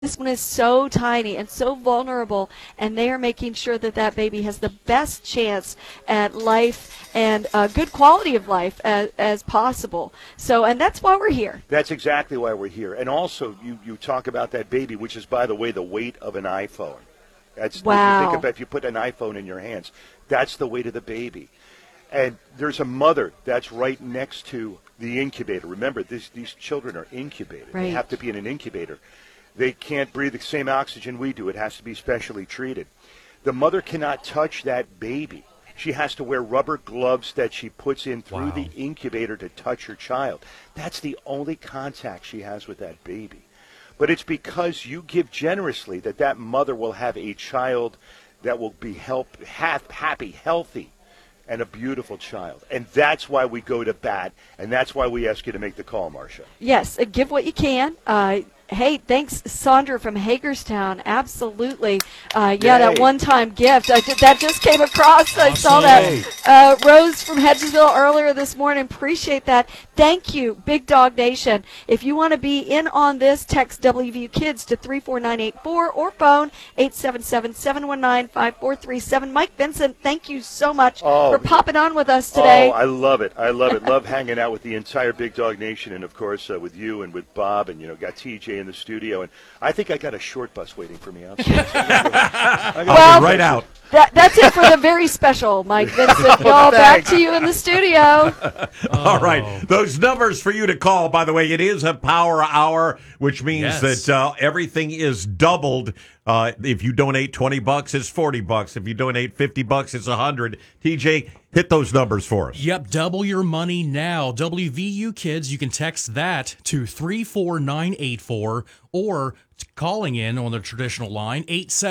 This one is so tiny and so vulnerable, and they are making sure that that baby has the best chance at life and good quality of life as possible. So, and that's why we're here. That's exactly why we're here. And also, you talk about that baby, which is, by the way, the weight of an iPhone. That's, wow. If you think about, if you put an iPhone in your hands, that's the weight of the baby. And there's a mother that's right next to the incubator. Remember, these children are incubated. Right. They have to be in an incubator. They can't breathe the same oxygen we do. It has to be specially treated. The mother cannot touch that baby. She has to wear rubber gloves that she puts in through the incubator to touch her child. That's the only contact she has with that baby. But it's because you give generously that that mother will have a child that will be happy, healthy, and a beautiful child. And that's why we go to bat, and that's why we ask you to make the call, Marcia. Yes, give what you can. Hey, thanks, Sandra from Hagerstown. Absolutely. That one-time gift. That just came across. I saw that. Rose from Hedgesville earlier this morning. Appreciate that. Thank you, Big Dog Nation. If you want to be in on this, text WVU Kids to 34984 or phone 877-719-5437. Mike Vincent, thank you so much for popping on with us today. Oh, I love it. I love it. Love hanging out with the entire Big Dog Nation and, of course, with you and with Bob and, got TJ in the studio, and I think I got a short bus waiting for me outside. I'll be right out. That's it for the very special, Mike Vincent. Y'all back to you in the studio. All right. Those numbers for you to call, by the way, it is a power hour, which means that everything is doubled. If you donate $20, it's $40. If you donate $50, it's $100. TJ, hit those numbers for us. Yep, double your money now. WVU Kids, you can text that to 34984 or calling in on the traditional line,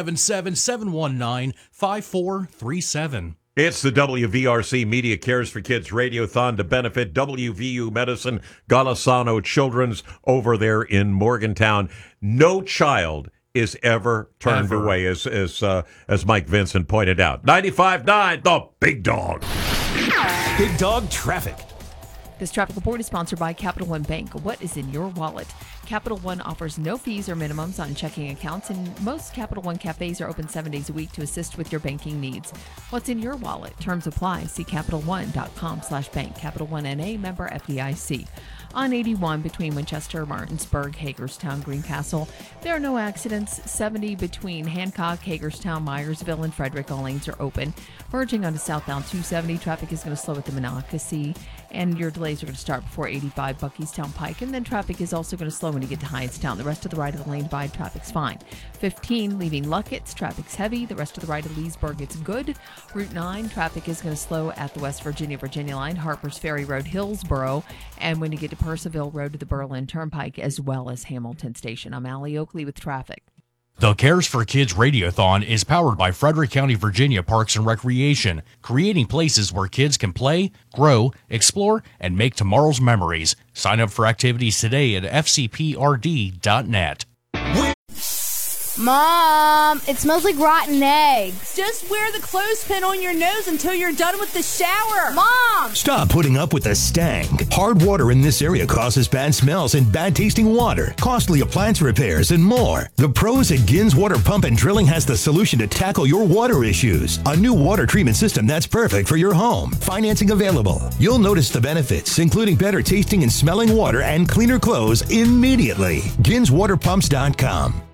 877-719-5437. It's the WVRC Media Cares for Kids Radiothon to benefit WVU Medicine Golisano Children's over there in Morgantown. No child is ever turned away, as Mike Vincent pointed out. 95.9, the Big Dog. Big Dog Traffic. This traffic report is sponsored by Capital One Bank. What is in your wallet? Capital One offers no fees or minimums on checking accounts, and most Capital One cafes are open 7 days a week to assist with your banking needs. What's in your wallet? Terms apply. See CapitalOne.com/bank. Capital One NA, member FDIC. On 81 between Winchester, Martinsburg, Hagerstown, Greencastle, there are no accidents. 70 between Hancock, Hagerstown, Myersville, and Frederick. All lanes are open. Merging onto southbound 270, traffic is going to slow at the Monocacy, and your delays are going to start before 85 Buckystown Pike, and then traffic is also going to slow when you get to Hyattstown. The rest of the right of the lane divide, traffic's fine. 15 leaving Luckett's, traffic's heavy. The rest of the right of Leesburg, it's good. Route 9, traffic is going to slow at the West Virginia line, Harpers Ferry Road, Hillsboro, and when you get to Purcellville Road to the Berlin Turnpike, as well as Hamilton Station. I'm Allie Oakley with traffic. The Cares for Kids Radiothon is powered by Frederick County, Virginia Parks and Recreation, creating places where kids can play, grow, explore, and make tomorrow's memories. Sign up for activities today at fcprd.net. Mom, it smells like rotten eggs. Just wear the clothespin on your nose until you're done with the shower. Mom! Stop putting up with the stank. Hard water in this area causes bad smells and bad tasting water, costly appliance repairs, and more. The pros at Gins Water Pump and Drilling has the solution to tackle your water issues. A new water treatment system that's perfect for your home. Financing available. You'll notice the benefits, including better tasting and smelling water and cleaner clothes immediately. GinsWaterPumps.com.